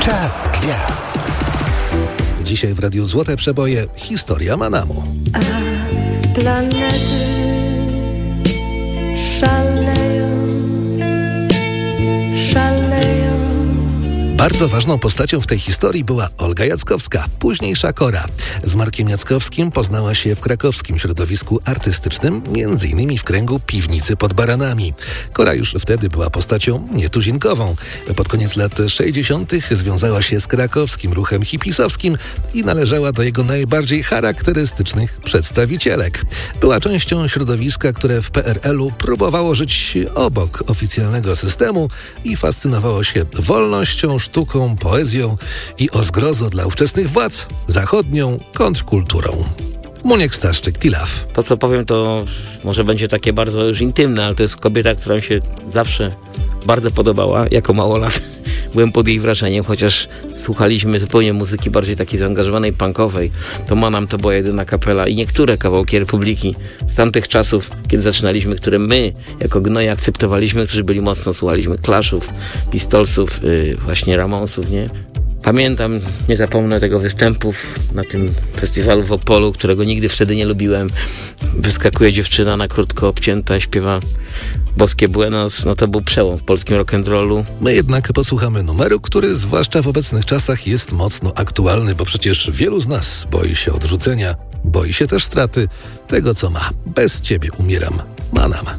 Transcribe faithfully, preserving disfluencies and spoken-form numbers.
Czas gwiazd. Dzisiaj w Radiu Złote Przeboje historia Manamu. A planety szaleją, szaleją. Bardzo ważną postacią w tej historii była Olga Jackowska, późniejsza Kora. Z Markiem Jackowskim poznała się w krakowskim środowisku artystycznym, między innymi w kręgu Piwnicy pod Baranami. Kora już wtedy była postacią nietuzinkową. Pod koniec lat sześćdziesiątych związała się z krakowskim ruchem hipisowskim i należała do jego najbardziej charakterystycznych przedstawicielek. Była częścią środowiska, które w P R L-u próbowało żyć obok oficjalnego systemu i fascynowało się wolnością, sztuką, poezją i o zgrozo dla ówczesnych władz zachodnią kontrkulturą. Muniek Staszczyk, Tilaf. To, co powiem, to może będzie takie bardzo już intymne, ale to jest kobieta, która mi się zawsze bardzo podobała. Jako małolat byłem pod jej wrażeniem, chociaż słuchaliśmy zupełnie muzyki bardziej takiej zaangażowanej, punkowej. To Manam to była jedyna kapela i niektóre kawałki Republiki z tamtych czasów, kiedy zaczynaliśmy, które my jako gnoje akceptowaliśmy, którzy byli mocno, słuchaliśmy Clashów, Pistolsów, yy, właśnie Ramonsów, nie? Pamiętam, nie zapomnę tego występu na tym festiwalu w Opolu, którego nigdy wtedy nie lubiłem. Wyskakuje dziewczyna na krótko obcięta, śpiewa Boskie Buenos. No to był przełom w polskim rock'n'rollu. My jednak posłuchamy numeru, który zwłaszcza w obecnych czasach jest mocno aktualny, bo przecież wielu z nas boi się odrzucenia, boi się też straty tego, co ma. Bez ciebie umieram. Manam.